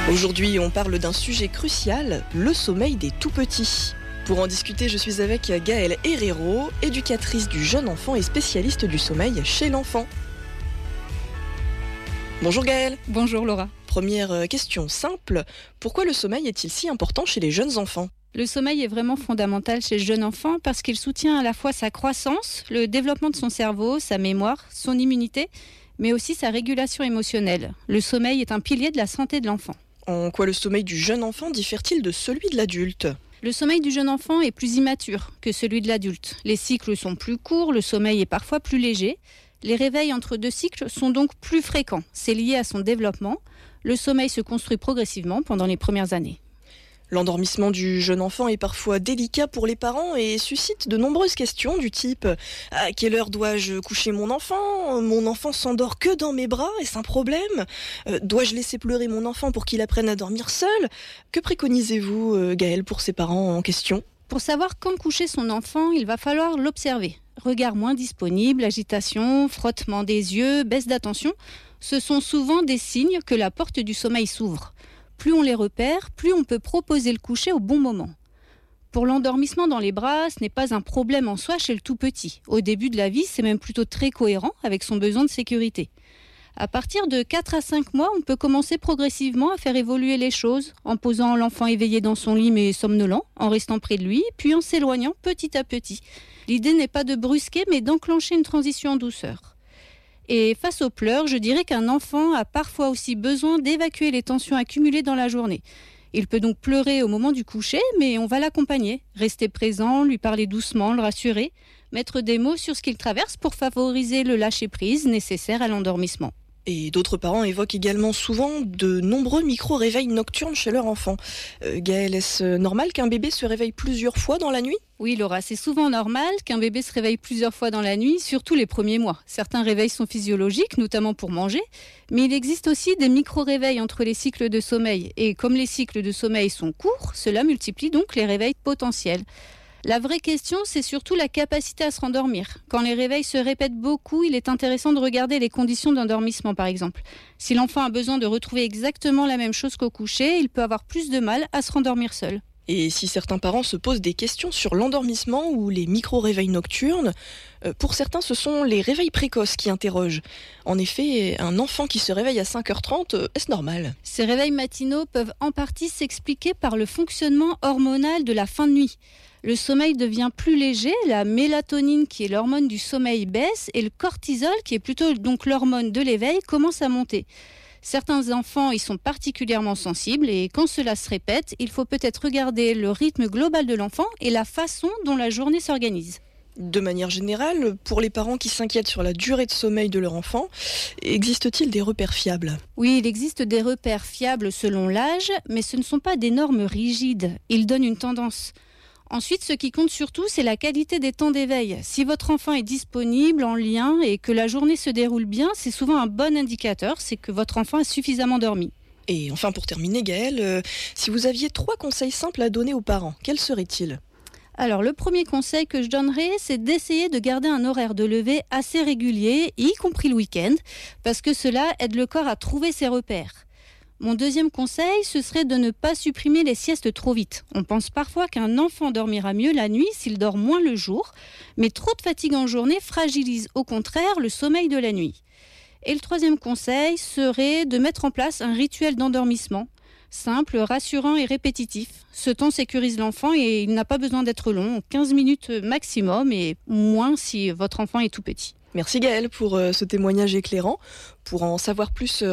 Aujourd'hui, on parle d'un sujet crucial, le sommeil des tout-petits. Pour en discuter, je suis avec Gaëlle Herrero, éducatrice du jeune enfant et spécialiste du sommeil chez l'enfant. Bonjour Gaëlle. Bonjour Laura. Première question simple, pourquoi le sommeil est-il si important chez les jeunes enfants ? Le sommeil est vraiment fondamental chez le jeune enfant parce qu'il soutient à la fois sa croissance, le développement de son cerveau, sa mémoire, son immunité, mais aussi sa régulation émotionnelle. Le sommeil est un pilier de la santé de l'enfant. En quoi le sommeil du jeune enfant diffère-t-il de celui de l'adulte ? Le sommeil du jeune enfant est plus immature que celui de l'adulte. Les cycles sont plus courts, le sommeil est parfois plus léger. Les réveils entre deux cycles sont donc plus fréquents. C'est lié à son développement. Le sommeil se construit progressivement pendant les premières années. L'endormissement du jeune enfant est parfois délicat pour les parents et suscite de nombreuses questions du type « À quelle heure dois-je coucher mon enfant ? Mon enfant s'endort que dans mes bras, est-ce un problème ? Dois-je laisser pleurer mon enfant pour qu'il apprenne à dormir seul ?» Que préconisez-vous, Gaëlle, pour ces parents en question ? Pour savoir quand coucher son enfant, il va falloir l'observer. Regard moins disponible, agitation, frottement des yeux, baisse d'attention, ce sont souvent des signes que la porte du sommeil s'ouvre. Plus on les repère, plus on peut proposer le coucher au bon moment. Pour l'endormissement dans les bras, ce n'est pas un problème en soi chez le tout petit. Au début de la vie, c'est même plutôt très cohérent avec son besoin de sécurité. À partir de 4 à 5 mois, on peut commencer progressivement à faire évoluer les choses, en posant l'enfant éveillé dans son lit mais somnolent, en restant près de lui, puis en s'éloignant petit à petit. L'idée n'est pas de brusquer, mais d'enclencher une transition en douceur. Et face aux pleurs, je dirais qu'un enfant a parfois aussi besoin d'évacuer les tensions accumulées dans la journée. Il peut donc pleurer au moment du coucher, mais on va l'accompagner, rester présent, lui parler doucement, le rassurer, mettre des mots sur ce qu'il traverse pour favoriser le lâcher-prise nécessaire à l'endormissement. Et d'autres parents évoquent également souvent de nombreux micro-réveils nocturnes chez leur enfant. Gaëlle, est-ce normal qu'un bébé se réveille plusieurs fois dans la nuit ? Oui Laura, c'est souvent normal qu'un bébé se réveille plusieurs fois dans la nuit, surtout les premiers mois. Certains réveils sont physiologiques, notamment pour manger, mais il existe aussi des micro-réveils entre les cycles de sommeil. Et comme les cycles de sommeil sont courts, cela multiplie donc les réveils potentiels. La vraie question, c'est surtout la capacité à se rendormir. Quand les réveils se répètent beaucoup, il est intéressant de regarder les conditions d'endormissement, par exemple. Si l'enfant a besoin de retrouver exactement la même chose qu'au coucher, il peut avoir plus de mal à se rendormir seul. Et si certains parents se posent des questions sur l'endormissement ou les micro-réveils nocturnes, pour certains, ce sont les réveils précoces qui interrogent. En effet, un enfant qui se réveille à 5h30, est-ce normal ? Ces réveils matinaux peuvent en partie s'expliquer par le fonctionnement hormonal de la fin de nuit. Le sommeil devient plus léger, la mélatonine qui est l'hormone du sommeil baisse et le cortisol qui est plutôt donc l'hormone de l'éveil commence à monter. Certains enfants y sont particulièrement sensibles et quand cela se répète, il faut peut-être regarder le rythme global de l'enfant et la façon dont la journée s'organise. De manière générale, pour les parents qui s'inquiètent sur la durée de sommeil de leur enfant, existe-t-il des repères fiables ? Oui, il existe des repères fiables selon l'âge, mais ce ne sont pas des normes rigides. Ils donnent une tendance. Ensuite, ce qui compte surtout, c'est la qualité des temps d'éveil. Si votre enfant est disponible, en lien et que la journée se déroule bien, c'est souvent un bon indicateur, c'est que votre enfant a suffisamment dormi. Et enfin, pour terminer, Gaëlle, si vous aviez 3 conseils simples à donner aux parents, quels seraient-ils ? Alors, le premier conseil que je donnerais, c'est d'essayer de garder un horaire de lever assez régulier, y compris le week-end, parce que cela aide le corps à trouver ses repères. Mon deuxième conseil, ce serait de ne pas supprimer les siestes trop vite. On pense parfois qu'un enfant dormira mieux la nuit s'il dort moins le jour, mais trop de fatigue en journée fragilise au contraire le sommeil de la nuit. Et le troisième conseil serait de mettre en place un rituel d'endormissement, simple, rassurant et répétitif. Ce temps sécurise l'enfant et il n'a pas besoin d'être long, 15 minutes maximum et moins si votre enfant est tout petit. Merci Gaëlle pour ce témoignage éclairant. Pour en savoir plus,